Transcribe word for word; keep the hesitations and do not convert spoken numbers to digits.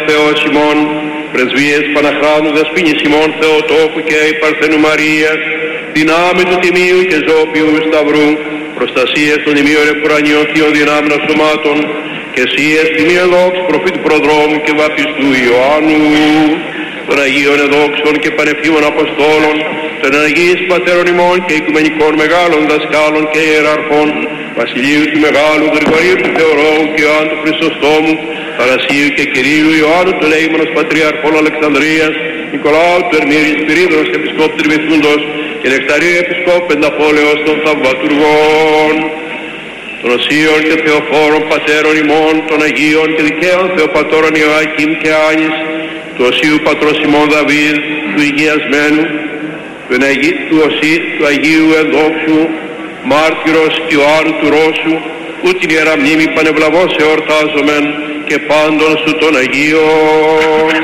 Θεός ημών, πρεσβείες Παναχράντου δεσποίνης ημών Θεοτόκου και η Παρθένου Μαρίας, δυνάμει του Τιμίου και Ζώπιου Σταυρού, προστασίες των ημίων επουρανίων θείων δυνάμεων σωμάτων, και εσίες τιμίου εδόξου προφήτου προδρόμου και βαπτιστού Ιωάννου, των Αγίων εδόξων και πανεφήμων Αποστόλων, των Αγίης Πατέρων ημών και οικουμενικών μεγάλων δασκάλων και ιεραρχών, Βασιλείου του Μεγάλου, Γρηγορίου του Θεορόου και Ιωάννου του Χρυσοστόμου, Θανασίου και Κυρίου Ιωάννου του Λέημονος Πατριαρχών Αλεξανδρίας, Νικολάου του Ερμήριου Σπυρίδωνος Επισκόπου Τριμηθούντος και Νεκταρίου Επισκόπου Πενταπόλεως των Θαυματουργών, των Οσίων και Θεοφόρων Πατέρων ημών, των Αγίων και Δικαίων Θεοπατώρων Ιωάκιμ και Άνης, του Οσίου Πατρός ημών Δαβίδ, του Υγειασμένου, του, Αγί, του, Οσί, του Αγίου Ενδόξου, Μάρτυρος Ιωάννου του Ρώσου, ου την Ιερά Μνήμη πανευλαβώς εορτάζομεν και πάντων σου των Αγίων.